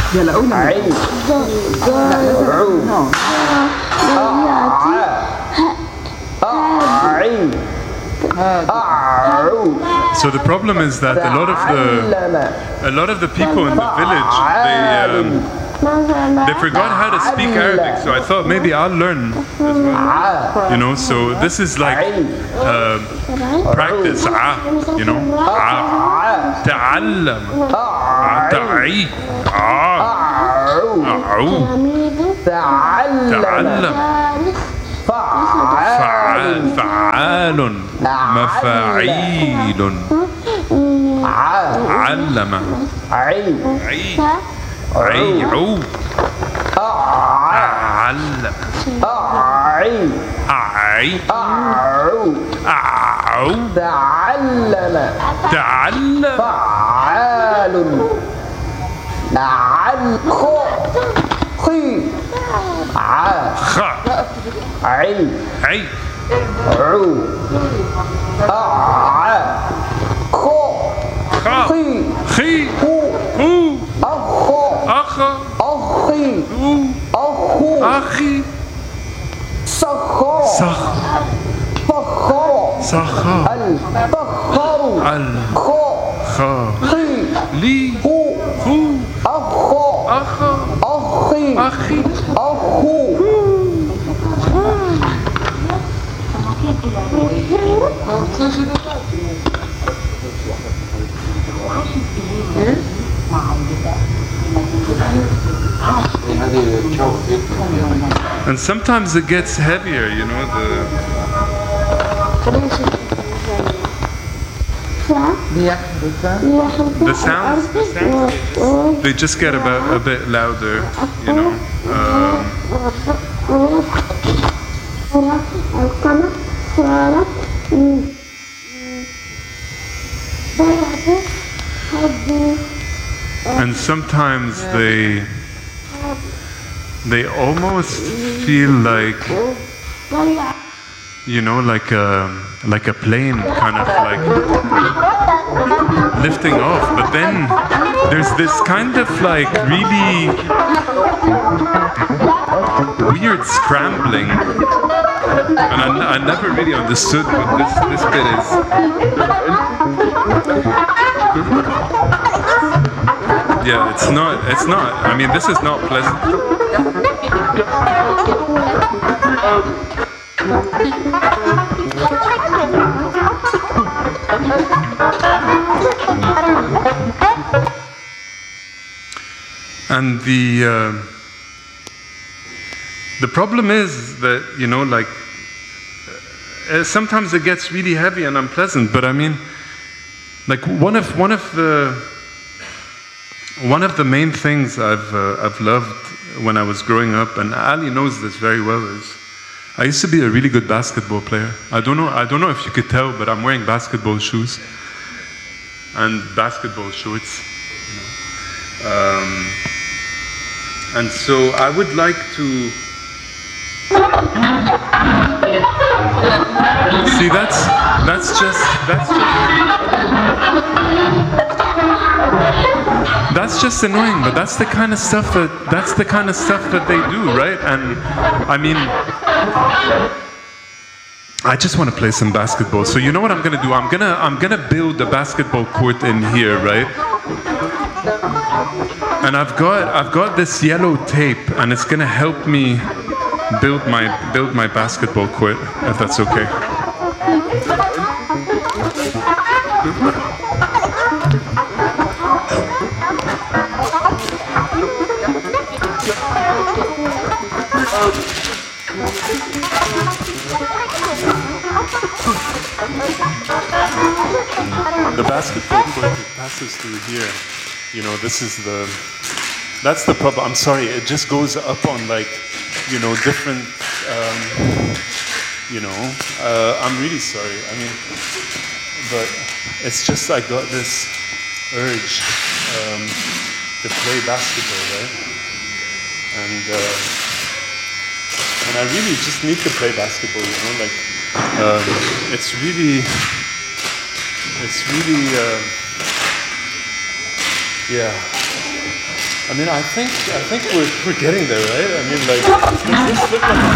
يلا قولها عين عين So the problem is that a lot of the people in the village they forgot how to speak Arabic. So I thought maybe I'll learn as well. You know, so this is like practice. You know, تعلم تعي تعلم فعال مفاعيل علم عي عو علم عي أعو تعلم فعال خ عين عي عو خي هو أخ أخي سخر صخ فخر صخر الفخر الخ لي هو أخ أخي أخي أخو And sometimes it gets heavier, you know, the sounds they just get a bit louder, you know. And sometimes they almost feel like, you know, like a plane kind of like lifting off, but then there's this kind of like really weird scrambling, and I never really understood what this bit is. Yeah, it's not, I mean, this is not pleasant. And the problem is that, you know, like sometimes it gets really heavy and unpleasant. But I mean, like one of the main things I've loved when I was growing up, and Ali knows this very well, is I used to be a really good basketball player. I don't know if you could tell, but I'm wearing basketball shoes and basketball shorts. You know. And so I would like to see. That's just annoying. But that's the kind of stuff that they do, right? And I mean, I just want to play some basketball. So you know what I'm gonna do? I'm gonna build a basketball court in here, right? And I've got this yellow tape, and it's gonna help me build my basketball court, if that's okay. The basketball court passes through here. You know, that's the problem. I'm sorry, it just goes up on like, you know, different, I'm really sorry. I mean, but it's just I got this urge to play basketball, right? And I really just need to play basketball, you know, like, it's really, yeah. I mean, I think we're getting there, right? I mean, like, does this look like